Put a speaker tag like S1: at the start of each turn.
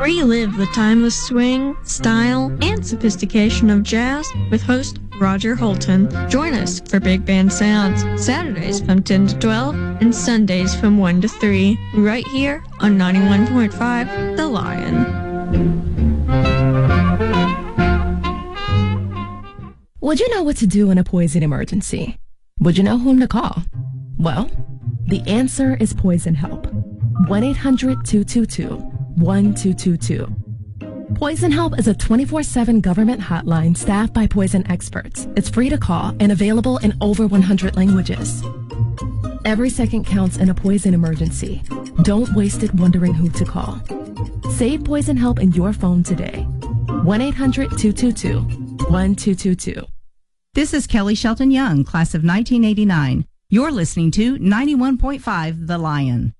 S1: Relive the timeless swing, style, and sophistication of jazz with host Roger Holton. Join us for Big Band Sounds, Saturdays from 10 to 12 and Sundays from 1 to 3, right here on 91.5 The Lion.
S2: Would you know what to do in a poison emergency? Would you know whom to call? Well, the answer is Poison Help. 1-800-222-1222. Poison Help is a 24/7 government hotline staffed by poison experts. It's free to call and available in over 100 languages. Every second counts in a poison emergency. Don't waste it wondering who to call. Save Poison Help in your phone today. 1-800-222-1222.
S3: This is Kelly Shelton Young, class of 1989. You're listening to 91.5 The Lion.